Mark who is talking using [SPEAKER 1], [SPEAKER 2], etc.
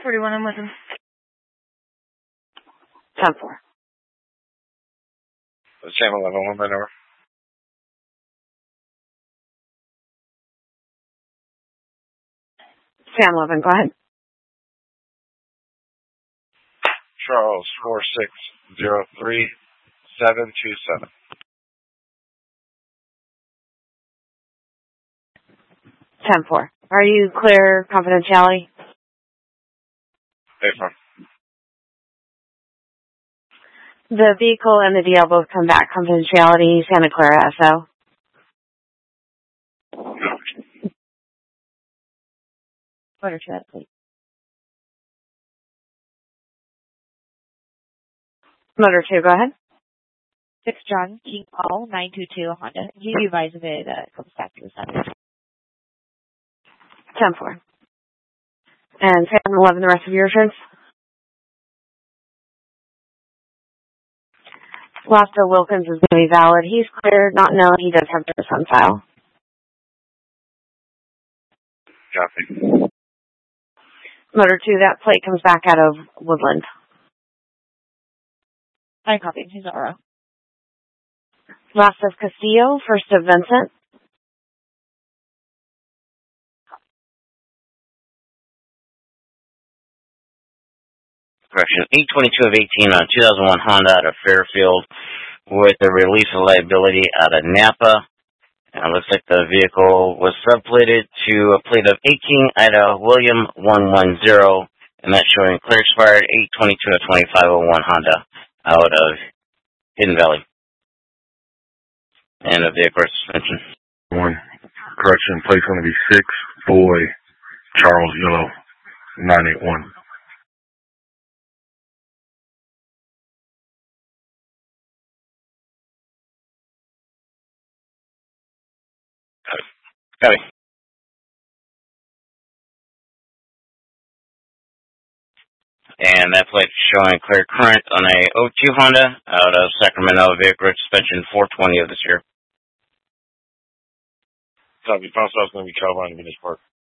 [SPEAKER 1] 41, I'm with him.
[SPEAKER 2] 10-4.
[SPEAKER 3] Sam 11, one minute over.
[SPEAKER 2] Sam 11, go ahead.
[SPEAKER 3] Charles 4603727.
[SPEAKER 2] 10-4. Are you clear confidentiality?
[SPEAKER 3] Affirm.
[SPEAKER 2] The vehicle and the DL both come back confidentiality, Santa Clara SO. Motor 2, please. Motor 2, go ahead.
[SPEAKER 1] 6 John King Paul 922 Honda. Can you advise if it comes back to the center?
[SPEAKER 2] 10-4. And Sam 11, the rest of your insurance? Lasta Wilkins is going to be valid. He's cleared, not known. He does have this on file.
[SPEAKER 3] Copy.
[SPEAKER 2] Motor 2, that plate comes back out of Woodland.
[SPEAKER 1] I copy. He's all right.
[SPEAKER 2] Last of Castillo, first of Vincent.
[SPEAKER 4] Correction, 822 of 18 on 2001 Honda out of Fairfield with the release of liability out of Napa. And it looks like the vehicle was subplated to a plate of 18 Ida William 110, and that's showing clear expired 822 of 2501 Honda out of Hidden Valley. And a vehicle suspension.
[SPEAKER 5] Correction, plate's going to be 6 Boy Charles Yellow 981.
[SPEAKER 4] Copy. And that plate's showing clear current on a 02 Honda out of Sacramento, vehicle suspension 420 of this year.
[SPEAKER 3] Copy. Pound South's going to be Carolina Venus Park.